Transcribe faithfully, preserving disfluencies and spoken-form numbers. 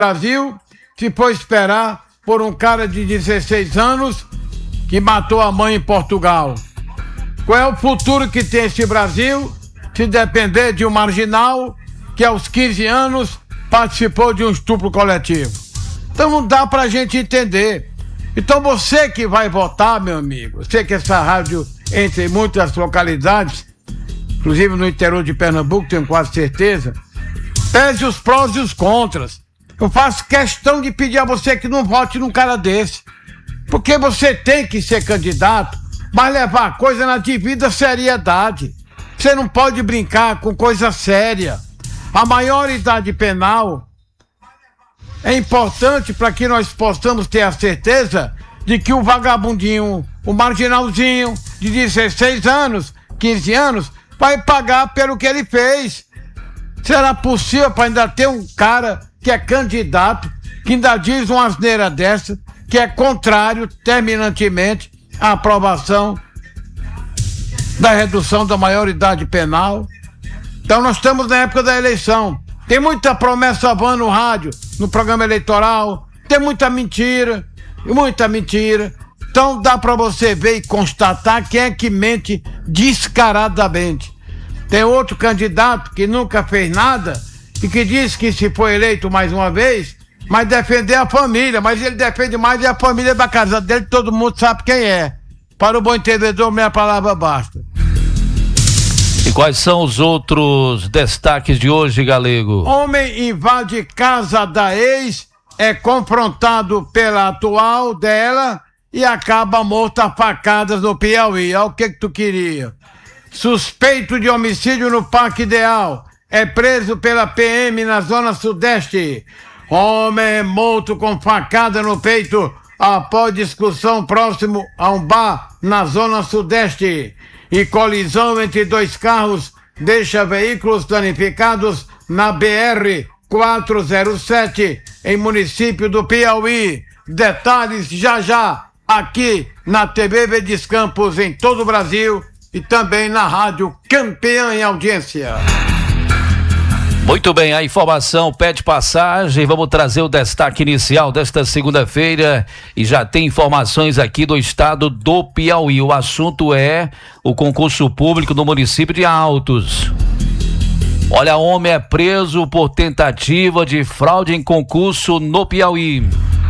Brasil se for esperar por um cara de dezesseis anos que matou a mãe em Portugal? Qual é o futuro que tem esse Brasil se depender de um marginal que aos quinze anos participou de um estupro coletivo? Então não dá pra gente entender. Então você que vai votar, meu amigo, sei que essa rádio entra em muitas localidades, inclusive no interior de Pernambuco, tenho quase certeza, pese os prós e os contras. Eu faço questão de pedir a você que não vote num cara desse, porque você tem que ser candidato, mas levar a coisa na devida seriedade. Você não pode brincar com coisa séria. A maioridade penal é importante para que nós possamos ter a certeza de que o vagabundinho, o marginalzinho de dezesseis anos, quinze anos, vai pagar pelo que ele fez. Será possível para ainda ter um cara que é candidato, que ainda diz uma asneira dessa, que é contrário terminantemente à aprovação da redução da maioridade penal? Então nós estamos na época da eleição. Tem muita promessa vã no rádio, no programa eleitoral, tem muita mentira, muita mentira. Então dá para você ver e constatar quem é que mente descaradamente. Tem outro candidato que nunca fez nada e que diz que se for eleito mais uma vez, mas defender a família, mas ele defende mais a família da casa dele, todo mundo sabe quem é. Para o bom entendedor, minha palavra basta. E quais são os outros destaques de hoje, Galego? Homem invade casa da ex, é confrontado pela atual dela e acaba morto a facadas no Piauí. Olha o que que tu queria. Suspeito de homicídio no Parque Ideal é preso pela P M na Zona Sudeste. Homem é morto com facada no peito após discussão próximo a um bar na Zona Sudeste. E colisão entre dois carros deixa veículos danificados na B R quatrocentos sete, em município do Piauí. Detalhes já já, aqui na T V Verdes Campos, em todo o Brasil, e também na Rádio Campeã em audiência. Muito bem, a informação pede passagem, vamos trazer o destaque inicial desta segunda-feira e já tem informações aqui do estado do Piauí. O assunto é o concurso público no município de Altos. Olha, homem é preso por tentativa de fraude em concurso no Piauí.